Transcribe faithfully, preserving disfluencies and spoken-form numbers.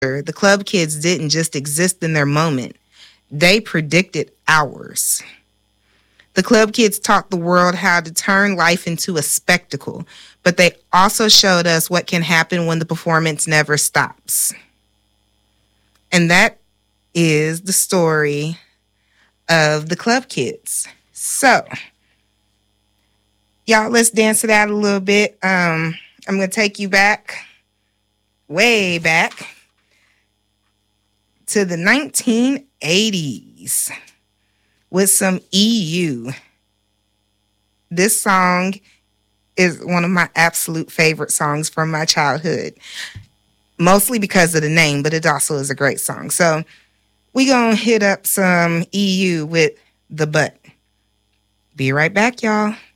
The Club Kids didn't just exist in their moment. They predicted ours. The Club Kids taught the world how to turn life into a spectacle, but they also showed us what can happen when the performance never stops. And that is the story of the Club Kids. So, y'all, let's dance it out a little bit. Um, I'm going to take you back, way back, to the nineteen eighties with some E U. This song is one of my absolute favorite songs from my childhood, mostly because of the name, but it also is a great song. So we gonna hit up some E U with The Butt. Be right back, y'all.